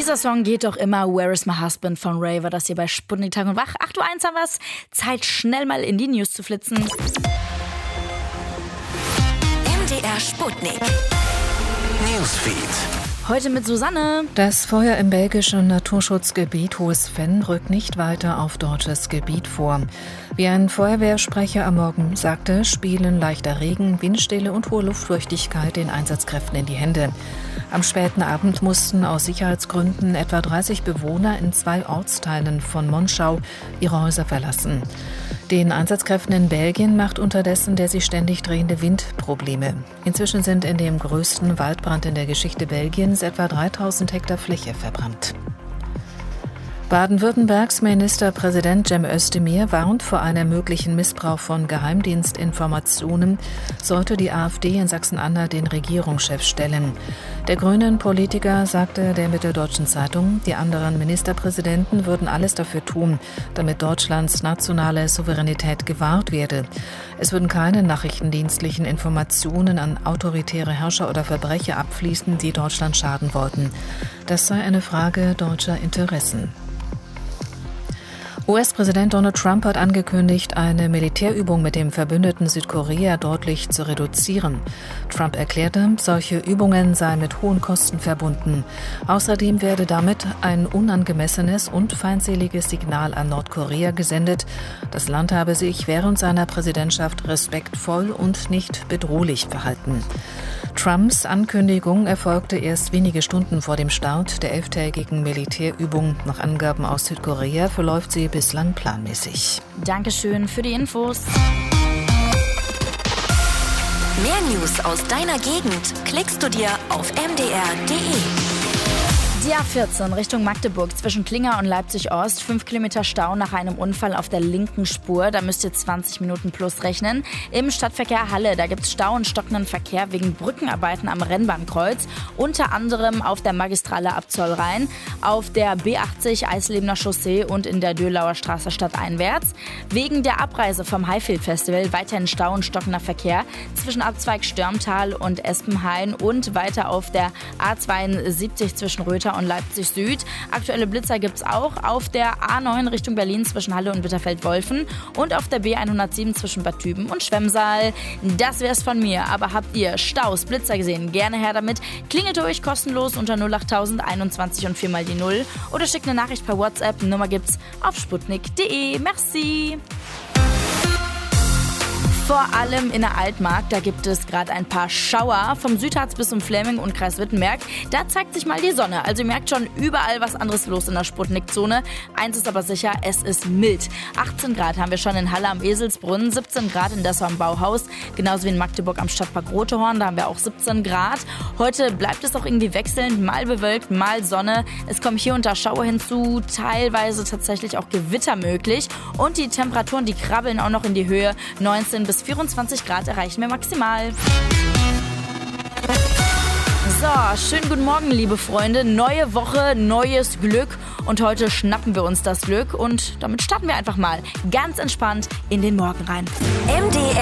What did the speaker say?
Dieser Song geht doch immer. Where is my husband von Ray war das hier bei Sputnik Tag und Wach. 8:01 Uhr haben wir's. Zeit, schnell mal in die News zu flitzen. MDR Sputnik Newsfeed. Heute mit Susanne. Das Feuer im belgischen Naturschutzgebiet Hohes Venn rückt nicht weiter auf deutsches Gebiet vor. Wie ein Feuerwehrsprecher am Morgen sagte, spielen leichter Regen, Windstille und hohe Luftfeuchtigkeit den Einsatzkräften in die Hände. Am späten Abend mussten aus Sicherheitsgründen etwa 30 Bewohner in 2 Ortsteilen von Monschau ihre Häuser verlassen. Den Einsatzkräften in Belgien macht unterdessen der sich ständig drehende Wind Probleme. Inzwischen sind in dem größten Waldbrand in der Geschichte Belgiens etwa 3000 Hektar Fläche verbrannt. Baden-Württembergs Ministerpräsident Cem Özdemir warnt vor einem möglichen Missbrauch von Geheimdienstinformationen, sollte die AfD in Sachsen-Anhalt den Regierungschef stellen. Der grünen Politiker sagte der Mitteldeutschen Zeitung, die anderen Ministerpräsidenten würden alles dafür tun, damit Deutschlands nationale Souveränität gewahrt werde. Es würden keine nachrichtendienstlichen Informationen an autoritäre Herrscher oder Verbrecher abfließen, die Deutschland schaden wollten. Das sei eine Frage deutscher Interessen. US-Präsident Donald Trump hat angekündigt, eine Militärübung mit dem Verbündeten Südkorea deutlich zu reduzieren. Trump erklärte, solche Übungen seien mit hohen Kosten verbunden. Außerdem werde damit ein unangemessenes und feindseliges Signal an Nordkorea gesendet. Das Land habe sich während seiner Präsidentschaft respektvoll und nicht bedrohlich verhalten. Trumps Ankündigung erfolgte erst wenige Stunden vor dem Start der 11-tägigen Militärübung. Nach Angaben aus Südkorea verläuft sie bislang planmäßig. Dankeschön für die Infos. Mehr News aus deiner Gegend klickst du dir auf mdr.de. Die A14 Richtung Magdeburg zwischen Klinger und Leipzig-Ost. 5 Kilometer Stau nach einem Unfall auf der linken Spur. Da müsst ihr 20 Minuten plus rechnen. Im Stadtverkehr Halle, da gibt es Stau und stockenden Verkehr wegen Brückenarbeiten am Rennbahnkreuz. Unter anderem auf der Magistrale ab Zollrhein, auf der B80 Eislebener Chaussee und in der Dölauer Straße stadteinwärts. Wegen der Abreise vom Highfield Festival weiterhin Stau und stockender Verkehr zwischen Abzweig Störmtal und Espenhain und weiter auf der A72 zwischen Röther und Leipzig Süd. Aktuelle Blitzer gibt es auch auf der A9 Richtung Berlin zwischen Halle und Bitterfeld-Wolfen und auf der B107 zwischen Bad Tüben und Schwemmsaal. Das wär's von mir, aber habt ihr Staus, Blitzer gesehen? Gerne her damit. Klingelt durch, kostenlos unter 08000 21 und 4 mal die 0 oder schickt eine Nachricht per WhatsApp. Nummer gibt's auf sputnik.de. Merci! Vor allem in der Altmark, da gibt es gerade ein paar Schauer. Vom Südharz bis zum Fläming und Kreis Wittenberg. Da zeigt sich mal die Sonne. Also ihr merkt schon, überall was anderes los in der Sputnik-Zone. Eins ist aber sicher, es ist mild. 18 Grad haben wir schon in Halle am Eselsbrunn, 17 Grad in Dessau am Bauhaus. Genauso wie in Magdeburg am Stadtpark Rotehorn, da haben wir auch 17 Grad. Heute bleibt es auch irgendwie wechselnd, mal bewölkt, mal Sonne. Es kommen hier und da Schauer hinzu, teilweise tatsächlich auch Gewitter möglich. Und die Temperaturen, die krabbeln auch noch in die Höhe. 19 bis 24 Grad erreichen wir maximal. So, schönen guten Morgen, liebe Freunde. Neue Woche, neues Glück. Und heute schnappen wir uns das Glück. Und damit starten wir einfach mal ganz entspannt in den Morgen rein. MDR